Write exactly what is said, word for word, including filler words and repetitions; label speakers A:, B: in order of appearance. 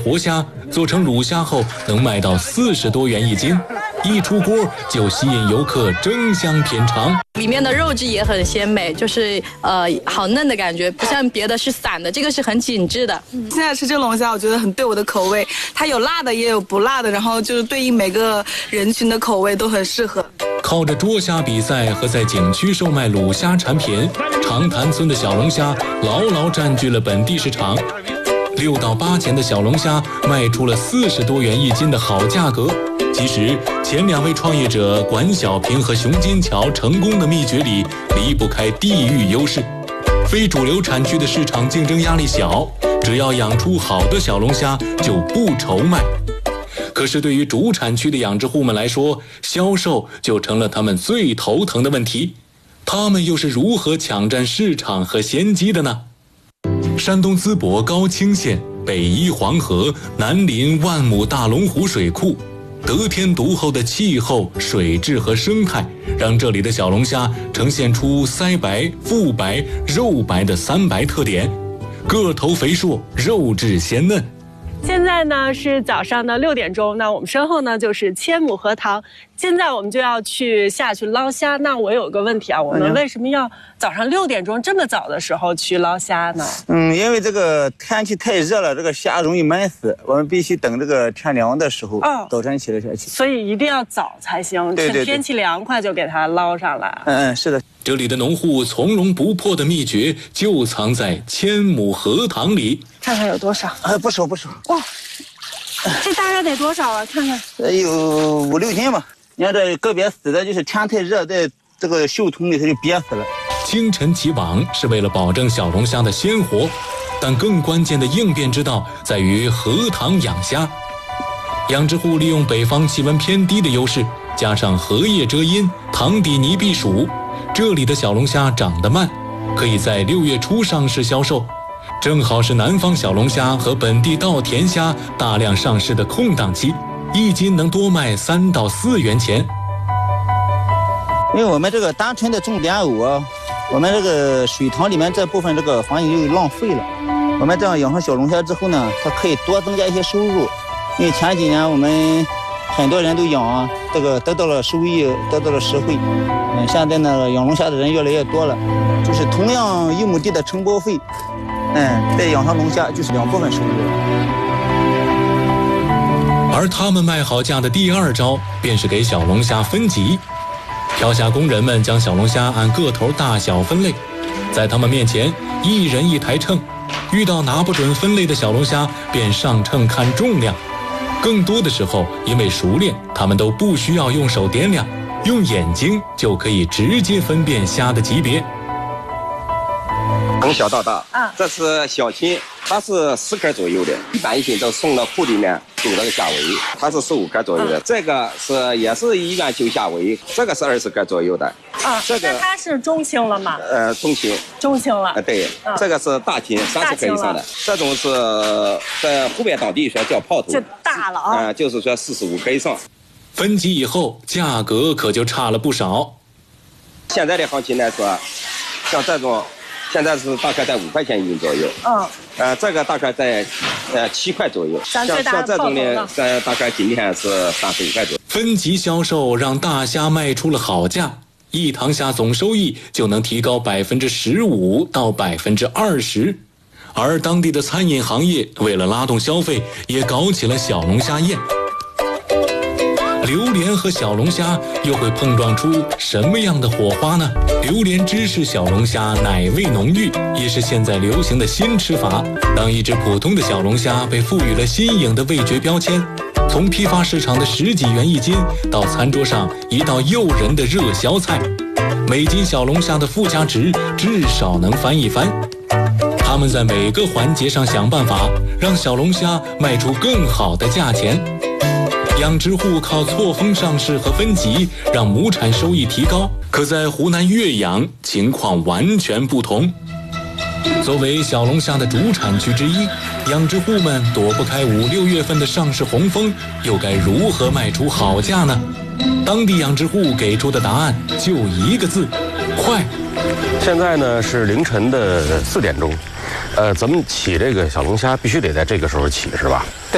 A: 活虾，做成卤虾后能卖到四十多元一斤，一出锅就吸引游客争相品尝。
B: 里面的肉质也很鲜美，就是呃好嫩的感觉，不像别的是散的，这个是很紧致的。
C: 现在吃这龙虾，我觉得很对我的口味，它有辣的也有不辣的，然后就是对应每个人群的口味都很适合。
A: 靠着捉虾比赛和在景区售卖卤虾产品，长潭村的小龙虾牢牢占据了本地市场。六到八钱的小龙虾卖出了四十多元一斤的好价格。其实前两位创业者管小平和熊金桥成功的秘诀里离不开地域优势。非主流产区的市场竞争压力小，只要养出好的小龙虾就不愁卖。可是对于主产区的养殖户们来说，销售就成了他们最头疼的问题。他们又是如何抢占市场和先机的呢？山东淄博高清县北依黄河，南临万亩大龙湖水库，得天独厚的气候、水质和生态，让这里的小龙虾呈现出腮白、腹白、肉白的三白特点，个头肥硕，肉质鲜嫩。
D: 现在呢是早上的六点钟，那我们身后呢就是千亩荷塘，现在我们就要去下去捞虾。那我有个问题啊，我们为什么要早上六点钟这么早的时候去捞虾呢？
E: 嗯，因为这个天气太热了，这个虾容易闷死，我们必须等这个天凉的时候，哦，早晨起来下去。
D: 所以一定要早才行，
E: 对对对，
D: 天气凉快就给它捞上来。
E: 嗯嗯，是的。
A: 这里的农户从容不迫的秘诀就藏在千亩荷塘里。
D: 看看有多少？
E: 呃，不少不少。
D: 哇，这大概得多少啊？看看，
E: 呃，有五六斤吧。你看这个别死的，就是天太热，在这个袖筒里头就憋死了。
A: 清晨起网是为了保证小龙虾的鲜活，但更关键的应变之道在于荷塘养虾。养殖户利用北方气温偏低的优势，加上荷叶遮阴、塘底泥避暑，这里的小龙虾长得慢，可以在六月初上市销售，正好是南方小龙虾和本地稻田虾大量上市的空档期，一斤能多卖三到四元钱。
E: 因为我们这个单纯的种莲藕啊，我们这个水塘里面这部分这个环境就浪费了。我们这样养成小龙虾之后呢，它可以多增加一些收入。因为前几年我们很多人都养啊，这个得到了收益，得到了实惠。嗯，现在呢养龙虾的人越来越多了，就是同样一亩地的承包费，嗯，再养上龙虾就是两部分收入。
A: 而他们卖好价的第二招，便是给小龙虾分级。漂虾工人们将小龙虾按个头大小分类，在他们面前一人一台秤，遇到拿不准分类的小龙虾，便上秤看重量。更多的时候，因为熟练，他们都不需要用手掂量，用眼睛就可以直接分辨虾的级别。
F: 从小到大，啊，这是小青，它是十克左右的，一般一斤都送到库里面煮那个虾尾，它是十五克左右的。啊、这个是也是一元九虾尾，这个是二十克左右的。
D: 啊，这个它是中青了吗？
F: 呃，中青，
D: 中青了。
F: 呃，对，啊、这个是大青，三十克以上的。这种是在湖北当地说叫泡头，
D: 就大了啊。
F: 呃，就是说四十五克以上。
A: 分级以后，价格可就差了不少。
F: 现在的行情来说，像这种。现在是大概在五块钱一斤左右，嗯，呃，这个大概在呃七块左右，像像这种呢，在大概今天是三十五块左右。
A: 分级销售让大虾卖出了好价，一塘虾总收益就能提高百分之十五到百分之二十。而当地的餐饮行业为了拉动消费，也搞起了小龙虾宴。榴莲和小龙虾又会碰撞出什么样的火花呢？榴莲芝士小龙虾奶味浓郁，也是现在流行的新吃法。当一只普通的小龙虾被赋予了新颖的味觉标签，从批发市场的十几元一斤，到餐桌上一道诱人的热销菜，每斤小龙虾的附加值至少能翻一番。他们在每个环节上想办法，让小龙虾卖出更好的价钱。养殖户靠错峰上市和分级，让亩产收益提高。可在湖南岳阳，情况完全不同。作为小龙虾的主产区之一，养殖户们躲不开五六月份的上市洪峰，又该如何卖出好价呢？当地养殖户给出的答案就一个字：快。
G: 现在呢是凌晨的四点钟，呃，咱们起这个小龙虾必须得在这个时候起，是吧？